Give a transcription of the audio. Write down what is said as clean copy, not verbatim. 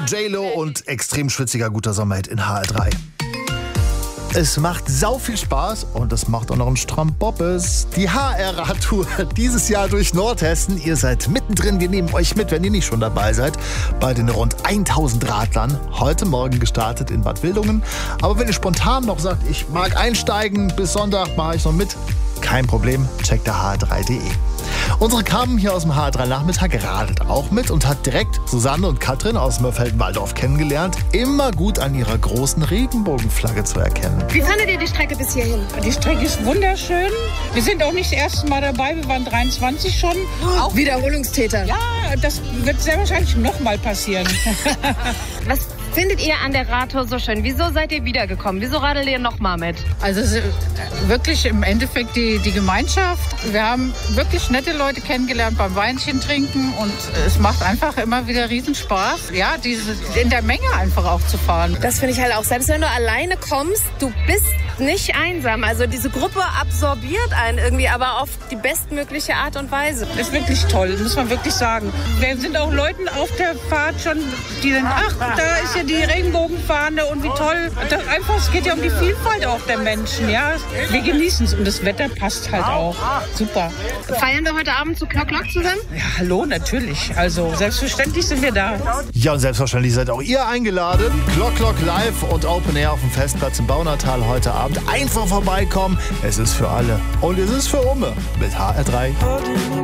J-Lo und extrem schwitziger guter Sommerhit in HR3. Es macht sau viel Spaß und es macht auch noch einen Stramboppes. Die HR-Radtour dieses Jahr durch Nordhessen. Ihr seid mittendrin, wir nehmen euch mit, wenn ihr nicht schon dabei seid, bei den rund 1000 Radlern. Heute Morgen gestartet in Bad Wildungen. Aber wenn ihr spontan noch sagt, ich mag einsteigen, bis Sonntag mache ich noch mit, kein Problem, checkt der hr3.de. Unsere Carmen hier aus dem HR3-Nachmittag radelt auch mit und hat direkt Susanne und Katrin aus Mörfelden-Walldorf kennengelernt. Immer gut an ihrer großen Regenbogenflagge zu erkennen. Wie fandet ihr die Strecke bis hierhin? Die Strecke ist wunderschön. Wir sind auch nicht das erste Mal dabei. Wir waren 23 schon. Auch Wiederholungstäter. Ja, das wird sehr wahrscheinlich nochmal passieren. Was findet ihr an der Radtour so schön? Wieso seid ihr wiedergekommen? Wieso radelt ihr nochmal mit? Also wirklich im Endeffekt die Gemeinschaft. Wir haben wirklich nette Leute kennengelernt beim Weinchen trinken und es macht einfach immer wieder Riesenspaß, ja, in der Menge einfach auch zu fahren. Das finde ich halt auch. Selbst wenn du alleine kommst, du bist nicht einsam. Also diese Gruppe absorbiert einen irgendwie, aber auf die bestmögliche Art und Weise. Das ist wirklich toll, muss man wirklich sagen. Wir sind auch Leuten auf der Fahrt schon, die sind, ach, da ist ja die Regenbogenfahne und wie toll. Es geht ja um die Vielfalt auch der Menschen, ja. Wir genießen es und das Wetter passt halt auch. Super. Feiern wir heute Abend zu Klock zusammen? Ja, hallo, natürlich. Also selbstverständlich sind wir da. Ja, und selbstverständlich seid auch ihr eingeladen. Klock live und Open Air auf dem Festplatz im Baunatal heute Abend. Einfach vorbeikommen. Es ist für alle. Und es ist für Umme mit HR3.